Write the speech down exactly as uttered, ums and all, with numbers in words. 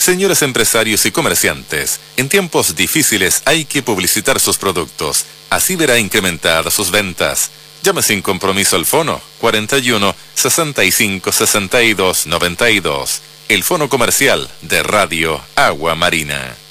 Señores empresarios y comerciantes, en tiempos difíciles hay que publicitar sus productos. Así verá incrementadas sus ventas. Llame sin compromiso al fono cuarenta y uno, sesenta y cinco, sesenta y dos, noventa y dos. El fono comercial de Radio Agua Marina.